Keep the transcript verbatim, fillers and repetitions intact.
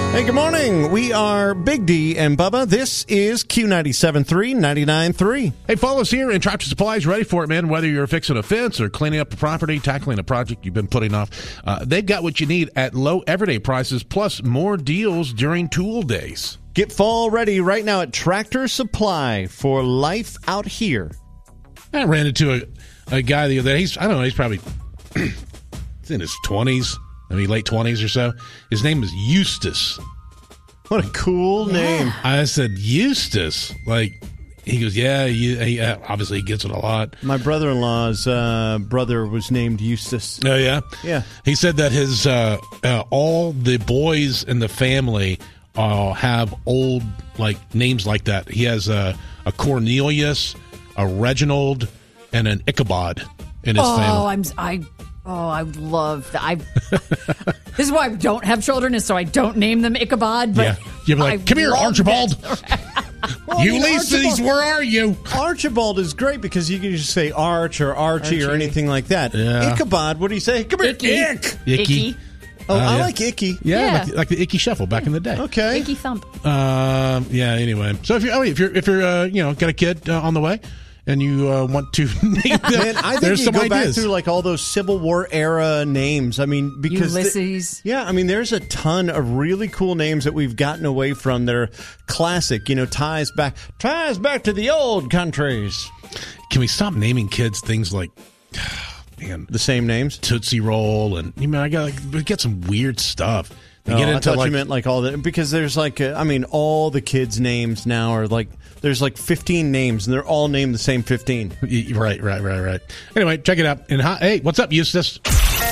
Hey, good morning. We are Big D and Bubba. This is Q ninety-seven point three, ninety-nine point three. Hey, follow us here, and Tractor Supply's ready for it, man. Whether you're fixing a fence or cleaning up a property, tackling a project you've been putting off, uh, they've got what you need at low everyday prices, plus more deals during tool days. Get fall ready right now at Tractor Supply for life out here. I ran into a, a guy the other day. He's, I don't know, he's probably he's in his twenties, maybe late twenties or so. His name is Eustace. What a cool name. I said, Eustace? Like, he goes, yeah, you, he, uh, obviously he gets it a lot. My brother-in-law's uh, brother was named Eustace. Oh, yeah? Yeah. He said that his uh, uh, all the boys in the family uh, have old, like, names like that. He has uh, a Cornelius, a Reginald, and an Ichabod in his oh, family. Oh, I'm I. Oh, I would love that. I. This is why I don't have children, is so I don't name them Ichabod. But yeah, you'd be like, I "Come here, Archibald." Well, you I mean, Ulysses, where are you? Archibald is great because you can just say Arch or Archie, Archie. or anything like that. Yeah. Ichabod, what do you say? Come here, Icky. Ick. Icky. Icky. Oh, Uh, I yeah. like Icky. Yeah, Yeah. Like, like the Icky Shuffle back in the day. Okay. Icky Thump. Um, yeah. Anyway, so if you oh, if you're if you're uh, you know got a kid uh, on the way and you uh, want to name them, Man, I think there's you some go ideas. back through like all those Civil War era names. I mean, because the- Ulysses. yeah, I mean, there's a ton of really cool names that we've gotten away from that are classic. You know, ties back, ties back to the old countries. Can we stop naming kids things like, man, The same names. Tootsie Roll, and you know I got like, we get some weird stuff. They Oh, get I into thought like you meant like all the because there's like uh, I mean all the kids' names now are like there's like fifteen names and they're all named the same fifteen. right, right, right, right. Anyway, check it out. And hi, hey, what's up, Eustace?